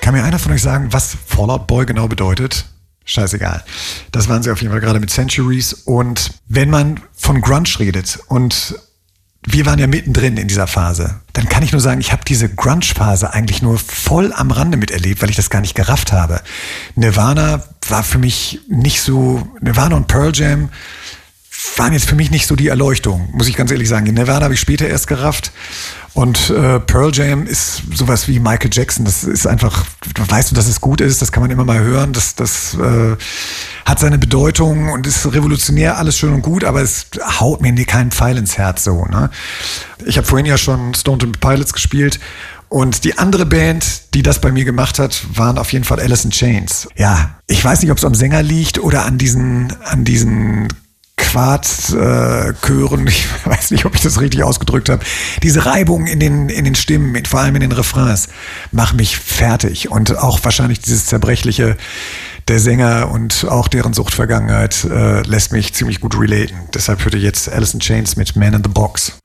Kann mir einer von euch sagen, was Fall Out Boy genau bedeutet? Scheißegal. Das waren sie auf jeden Fall gerade mit Centuries. Und wenn man von Grunge redet und wir waren ja mittendrin in dieser Phase, dann kann ich nur sagen, ich habe diese Grunge-Phase eigentlich nur voll am Rande miterlebt, weil ich das gar nicht gerafft habe. Nirvana war für mich nicht so, Nirvana und Pearl Jam waren jetzt für mich nicht so die Erleuchtung, muss ich ganz ehrlich sagen. Nirvana habe ich später erst gerafft. Und Pearl Jam ist sowas wie Michael Jackson. Das ist einfach, du weißt, dass es gut ist, das kann man immer mal hören. Das hat seine Bedeutung und ist revolutionär, alles schön und gut, aber es haut mir keinen Pfeil ins Herz so. Ne? Ich habe vorhin ja schon Stone Temple Pilots gespielt. Und die andere Band, die das bei mir gemacht hat, waren auf jeden Fall Alice in Chains. Ja, ich weiß nicht, ob es am Sänger liegt oder an diesen Quartchören, ich weiß nicht, ob ich das richtig ausgedrückt habe. Diese Reibung in den Stimmen, vor allem in den Refrains, machen mich fertig. Und auch wahrscheinlich dieses Zerbrechliche der Sänger und auch deren Suchtvergangenheit lässt mich ziemlich gut relaten. Deshalb hörte jetzt Alice in Chains mit Man in the Box.